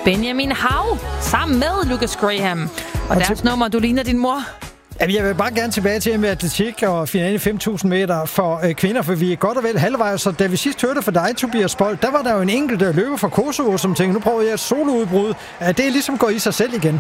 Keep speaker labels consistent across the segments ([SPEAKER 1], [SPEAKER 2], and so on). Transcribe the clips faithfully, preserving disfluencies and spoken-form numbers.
[SPEAKER 1] Benjamin Hav sammen med Lucas Graham. Og, og deres til... nummer, Du ligner din mor.
[SPEAKER 2] Jamen, jeg vil bare gerne tilbage til med atletik og finalen i fem tusind meter for øh, kvinder, for vi er godt og vel halvvejs. Så da vi sidst hørte fra dig, Tobias Bold, der var der jo en enkelt løber fra Kosovo, som tænkte, nu prøver jeg et soloudbrud. Det er ligesom går i sig selv igen.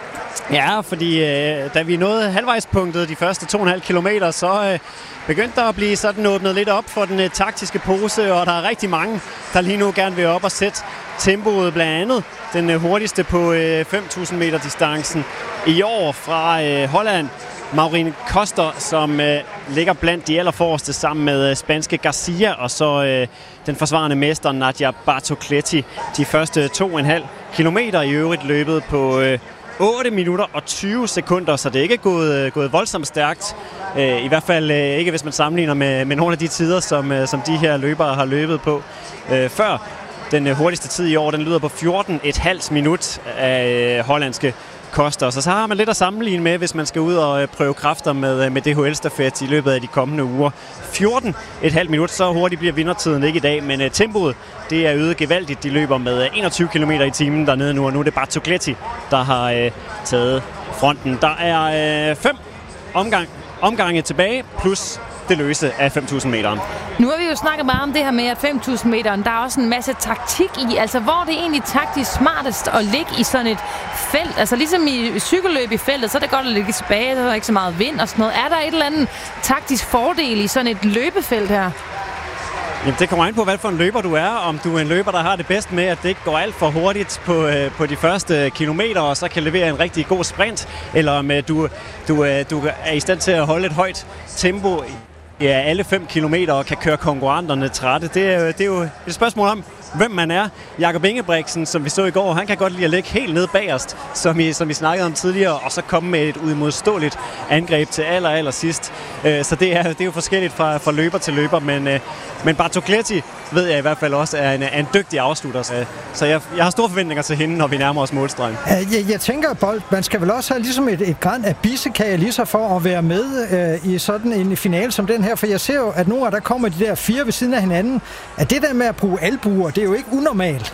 [SPEAKER 3] Ja, fordi øh, da vi nåede halvvejspunktet de første to komma fem kilometer, så øh, begyndte der at blive sådan åbnet lidt op for den øh, taktiske pose, og der er rigtig mange, der lige nu gerne vil op og sætte tempoet, blandt andet den øh, hurtigste på øh, fem tusind meter distancen i år fra øh, Holland, Maureen Koster, som øh, ligger blandt de allerforreste sammen med øh, spanske Garcia, og så øh, den forsvarende mester Nadia Bartocletti. De første to komma fem kilometer i øvrigt løbet på øh, otte minutter og tyve sekunder, så det er ikke gået, gået voldsomt stærkt. Øh, I hvert fald øh, ikke, hvis man sammenligner med, med nogle af de tider, som, øh, som de her løbere har løbet på øh, før. Den øh, hurtigste tid i år, den lyder på fjorten komma fem minut af øh, hollandske Koster. Så så har man lidt at sammenligne med, hvis man skal ud og øh, prøve kræfter med, med D H L-stafet i løbet af de kommende uger. fjorten komma fem minut, så hurtigt bliver vindertiden ikke i dag, men øh, tempoet, det er øget gevaldigt. De løber med enogtyve kilometer i timen dernede nu, og nu er det Bartocletti, der har øh, taget fronten. Der er øh, fem omgang, omgange tilbage, plus det løse af fem tusind meteren.
[SPEAKER 1] Nu har vi jo snakket meget om det her med, at fem tusind meteren, der er også en masse taktik i. Altså, hvor er det egentlig taktisk smartest at ligge i sådan et felt? Altså, ligesom i cykelløb i feltet, så er det godt at ligge tilbage, der er ikke så meget vind og sådan noget. Er der et eller andet taktisk fordel i sådan et løbefelt her?
[SPEAKER 3] Jamen, det kommer an på, hvad for en løber du er. Om du er en løber, der har det bedst med, at det ikke går alt for hurtigt på, øh, på de første kilometer, og så kan levere en rigtig god sprint, eller om øh, du, du, øh, du er i stand til at holde et højt tempo ja, alle fem kilometer og kan køre konkurrenterne trætte. Det er, det er jo et spørgsmål om, hvem man er. Jakob Ingebrigtsen, som vi så i går, han kan godt lide at ligge helt ned bagerst, som I, som I snakkede om tidligere, og så komme med et udmodståeligt angreb til aller, aller sidst. Så det er, det er jo forskelligt fra, fra løber til løber, men, men Bartocletti ved jeg i hvert fald også er en, er en dygtig afslutter. Så jeg, jeg har store forventninger til hende, når vi nærmer os målstregen.
[SPEAKER 2] Jeg, jeg tænker, Bold, man skal vel også have ligesom et, et græn af bissekage lige så for at være med øh, i sådan en finale som den her, for jeg ser jo, at nogle af der kommer de der fire ved siden af hinanden, at det der med at bruge albuer, det er jo ikke unormalt.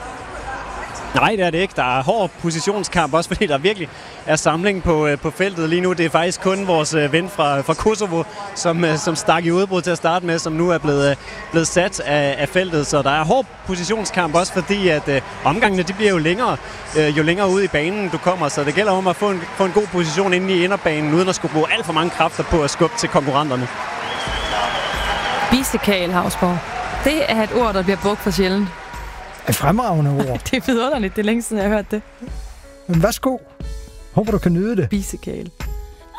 [SPEAKER 3] Nej, det er det ikke. Der er hård positionskamp, også fordi der virkelig er samling på, på feltet lige nu. Det er faktisk kun vores ven fra, fra Kosovo, som, som stak i udbrud til at starte med, som nu er blevet, blevet sat af, af feltet. Så der er hård positionskamp, også fordi at øh, omgangene de bliver jo længere, øh, jo længere ude i banen du kommer. Så det gælder om at få en, få en god position inde i inderbanen, uden at skulle bruge alt for mange kræfter på at skubbe til konkurrenterne.
[SPEAKER 1] Bissekage, Hausborg. Det er et ord, der bliver brugt for sjældent.
[SPEAKER 2] Et fremragende ord.
[SPEAKER 1] Det er vidunderligt. Det er længe siden, jeg har hørt det.
[SPEAKER 2] Men værsgo. Håber, du kan nyde det.
[SPEAKER 1] Bissekage.